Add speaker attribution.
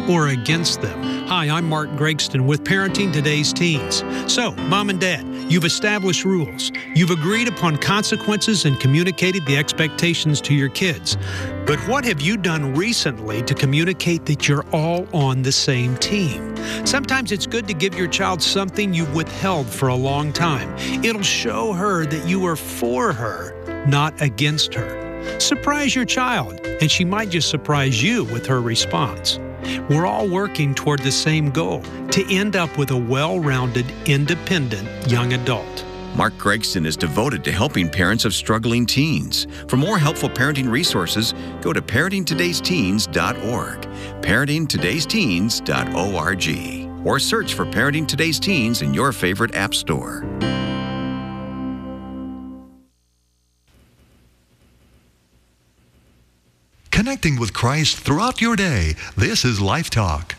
Speaker 1: or against them. Hi, I'm Mark Gregston with Parenting Today's Teens. So, Mom and Dad, you've established rules. You've agreed upon consequences and communicated the expectations to your kids. But what have you done recently to communicate that you're all on the same team? Sometimes it's good to give your child something you've withheld for a long time. It'll show her that you are for her, not against her. Surprise your child, and she might just surprise you with her response. We're all working toward the same goal, to end up with a well-rounded, independent young adult.
Speaker 2: Mark Gregston is devoted to helping parents of struggling teens. For more helpful parenting resources, go to parentingtodaysteens.org, parentingtodaysteens.org, or search for Parenting Today's Teens in your favorite app store.
Speaker 3: Connecting with Christ throughout your day. This is Life Talk.